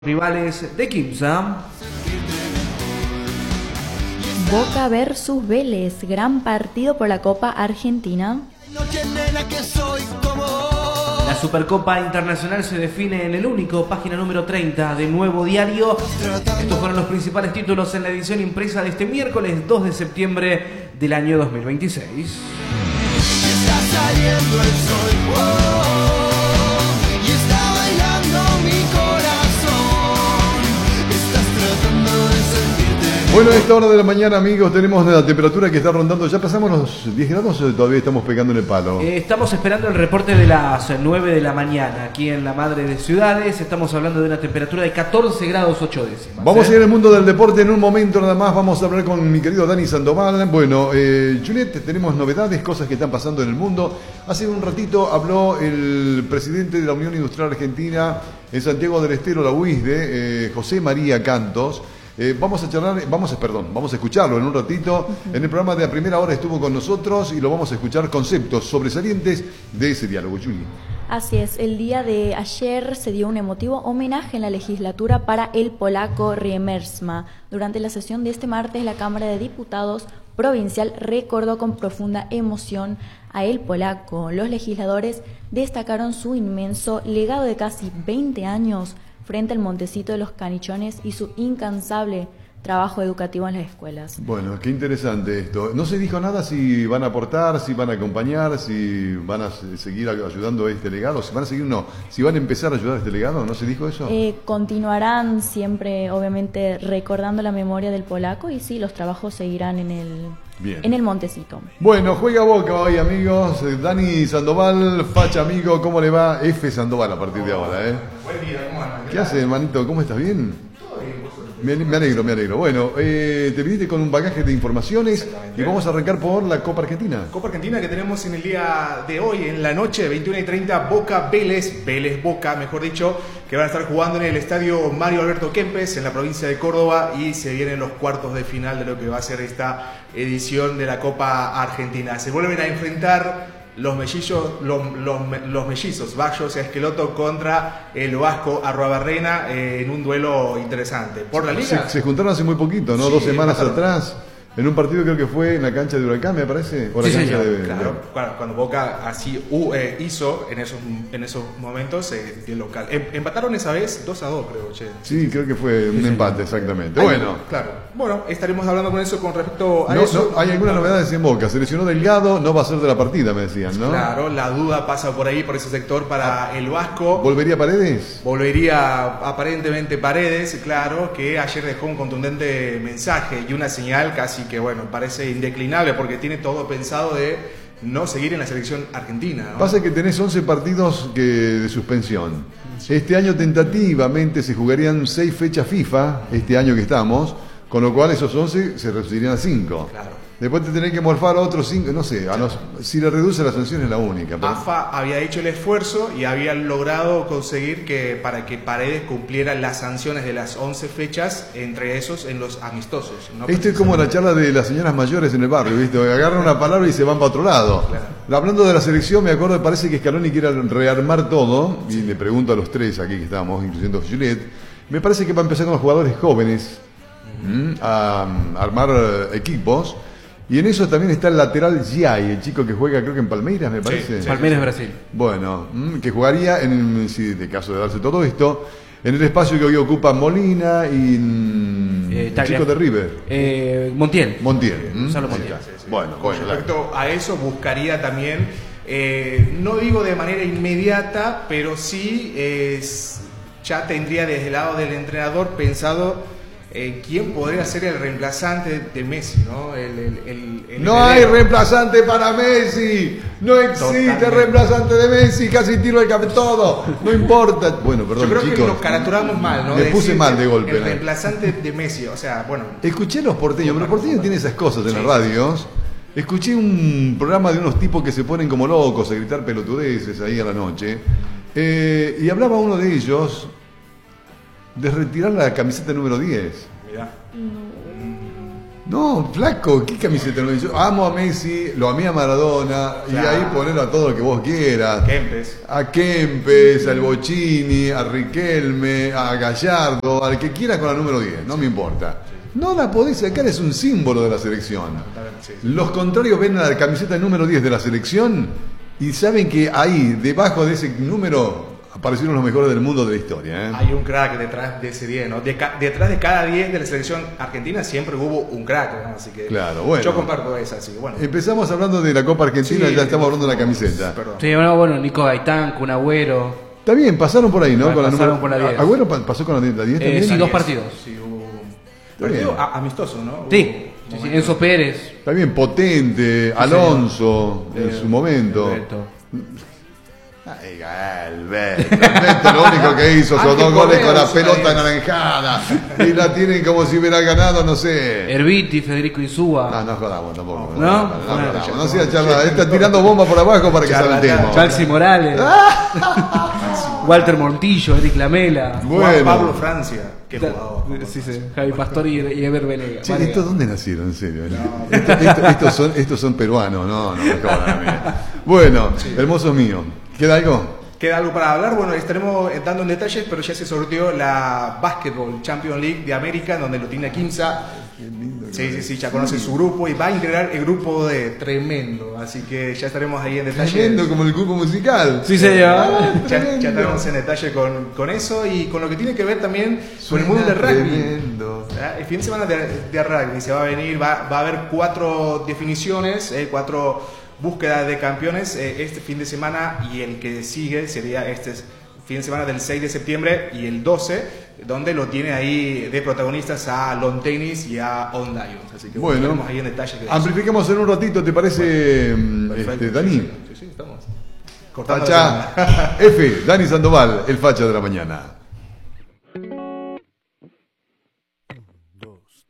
Rivales de Quimsa. Boca versus Vélez, gran partido por la Copa Argentina. La Supercopa Internacional se define en el único, página número 30 de Nuevo Diario. Estos fueron los principales títulos en la edición impresa de este miércoles 2 de septiembre del año 2026. Está saliendo el sol, y está bailando mi corazón. Estás tratando de sentirte. Bueno, a esta hora de la mañana, amigos, tenemos la temperatura que está rondando. ¿Ya pasamos los 10 grados o todavía estamos pegando en el palo? Estamos esperando el reporte de las 9 de la mañana aquí en la Madre de Ciudades. Estamos hablando de una temperatura de 14 grados 8 décimas. Vamos a ir al mundo del deporte en un momento nada más. Vamos a hablar con mi querido Dani Sandoval. Bueno, Juliet, tenemos novedades, cosas que están pasando en el mundo. Hace un ratito habló el presidente de la Unión Industrial Argentina en Santiago del Estero, la UISDE, José María Cantos. Vamos a escucharlo en un ratito. En el programa de A Primera Hora estuvo con nosotros y lo vamos a escuchar, conceptos sobresalientes de ese diálogo. Juli. Así es, el día de ayer se dio un emotivo homenaje en la legislatura para el polaco Riemersma. Durante la sesión de este martes, la Cámara de Diputados provincial recordó con profunda emoción a el polaco. Los legisladores destacaron su inmenso legado de casi 20 años frente al Montecito de los Canichones y su incansable trabajo educativo en las escuelas. Bueno, qué interesante esto. No se dijo nada si van a aportar, si van a acompañar, si van a seguir ayudando a este legado, si van a seguir, no, si van a empezar a ayudar a este legado, ¿no se dijo eso? Continuarán siempre, obviamente, recordando la memoria del polaco y sí, los trabajos seguirán en el Montecito. Bueno, juega Boca hoy, amigos. Dani Sandoval, facha amigo, ¿cómo le va? F Sandoval a partir de ahora, ¿eh? Buen día, ¿cómo andan? ¿Qué haces, hermanito? ¿Cómo estás? ¿Bien? Todo bien, vos. Me alegro. Bueno, te viniste con un bagaje de informaciones y vamos a arrancar por la Copa Argentina. Copa Argentina que tenemos en el día de hoy, en la noche, 21:30, Boca Vélez Boca, mejor dicho, que van a estar jugando en el estadio Mario Alberto Kempes, en la provincia de Córdoba, y se vienen los cuartos de final de lo que va a ser esta edición de la Copa Argentina. Se vuelven a enfrentar los mellizos, Bayos y Esqueloto contra el Vasco Arruabarrena en un duelo interesante. Por la liga. Se juntaron hace muy poquito, ¿no? Sí, 2 semanas atrás. En un partido creo que fue en la cancha de Huracán, me parece. O la cancha de... Claro, cuando Boca así hizo en esos momentos el local. Empataron esa vez 2-2, creo, che. Sí, creo que fue un empate, exactamente. Bueno, estaremos hablando con eso con respecto a eso. Hay algunas novedades en Boca. Se lesionó Delgado, no va a ser de la partida, me decían, ¿no? Claro, la duda pasa por ahí, por ese sector para el Vasco. ¿Volvería Paredes? Volvería aparentemente Paredes, claro, que ayer dejó un contundente mensaje y una señal casi que, bueno, parece indeclinable porque tiene todo pensado de no seguir en la selección argentina, ¿no? Pasa que tenés 11 partidos de suspensión. Este año tentativamente se jugarían 6 fechas FIFA, este año que estamos, con lo cual esos 11 se reducirían a 5. Claro. Después te tenés que morfar a otros 5, no sé, si le reduce la sanción es la única. Pero... AFA había hecho el esfuerzo y había logrado conseguir para que Paredes cumpliera las sanciones de las 11 fechas, entre esos en los amistosos, ¿no? Esto es como la charla de las señoras mayores en el barrio, ¿viste? Agarran una palabra y se van para otro lado. Claro. Hablando de la selección, me acuerdo, parece que Scaloni quiere rearmar todo, y le pregunto a los tres aquí que estábamos, incluyendo Juliet, me parece que va a empezar con los jugadores jóvenes a armar equipos. Y en eso también está el lateral Giai, el chico que juega creo que en Palmeiras, me parece. Sí. Palmeiras, Brasil. Bueno, que jugaría, de caso de darse todo esto, en el espacio que hoy ocupa Molina y el chico de River. Montiel. Gonzalo Montiel. Sí. Bueno, con respecto a eso, buscaría también, no digo de manera inmediata, pero sí ya tendría desde el lado del entrenador pensado quién podría ser el reemplazante de Messi, ¿no? No hay reemplazante para Messi, no existe Totalmente. Reemplazante de Messi, casi tiro el café todo, no importa. Bueno, perdón, yo creo chicos, que nos caraturamos mal, ¿no? Me puse mal de golpe. El reemplazante de Messi, o sea, bueno. Escuché los porteños, pero los porteños tienen esas cosas en las radios. Escuché un programa de unos tipos que se ponen como locos a gritar pelotudeces ahí a la noche. Y hablaba uno de ellos de retirar la camiseta número 10. Mirá. No, flaco, ¿qué camiseta? Yo amo a Messi, lo amé a Maradona, y ahí poner a todo lo que vos quieras. Kempes. A Kempes, al Bocini, a Riquelme, a Gallardo, al que quiera con la número 10, no me importa. No la podés sacar, es un símbolo de la selección. Sí. Los contrarios ven a la camiseta número 10 de la selección y saben que ahí, debajo de ese número, aparecieron los mejores del mundo de la historia. Hay un crack detrás de ese 10, ¿no? Detrás de cada 10 de la selección argentina siempre hubo un crack, ¿no? Así que Claro, bueno. yo comparto esa, así que bueno. Empezamos hablando de la Copa Argentina, Sí, ya estamos hablando de la camiseta. Perdón. Sí, bueno, Nico Gaitán, Kun Agüero. Está bien, pasaron por ahí, ¿no? Bueno, con la pasaron número... por la 10. Agüero pasó con la 10 también. Sí, 2 partidos. Sí, hubo Está partido bien. amistoso, ¿no? Sí, Enzo Pérez. Está bien, potente, Alonso en su momento. Alberto. Ay, Alberto lo único que hizo son Ángel 2 goles con la Correa, pelota sí. anaranjada y la tienen como si hubiera ganado, no sé. Erviti, Federico Insúa. No jodamos tampoco. ¿No? Jodamos. No sea charla, está tirando bomba por abajo para que Charlatán. saltemos. Maxi Morales. Walter Montillo, Eric Lamela. Juan Bueno. Pablo Francia, qué jugador. Sí, Javi Pastor y Eber Velega. Che, Vale. ¿estos dónde nacieron, en serio? Estos son peruanos, no me jodan a mí. Bueno, hermosos míos. ¿Queda algo? Queda algo para hablar, bueno, estaremos dando detalles, pero ya se sorteó la Basketball Champions League de América, donde lo tiene Quimsa. Sí, ya conoce su grupo y va a integrar el grupo de Tremendo, así que ya estaremos ahí en detalle. Tremendo como el grupo musical. Sí, señor. Ya estaremos en detalle con eso y con lo que tiene que ver también con el mundo del rugby. Tremendo. El fin de semana de rugby se va a venir, va a haber 4 definiciones, 4 búsquedas de campeones este fin de semana, y el que sigue sería este fin de semana del 6 de septiembre y el 12, donde lo tiene ahí de protagonistas a Lawn Tennis y a On Lions. Así que Bueno, veremos ahí en detalle. de eso. amplifiquemos en un ratito, ¿te parece, Perfecto, Dani? Sí, estamos. Cortando Facha la semana. F, Dani Sandoval, el facha de la mañana.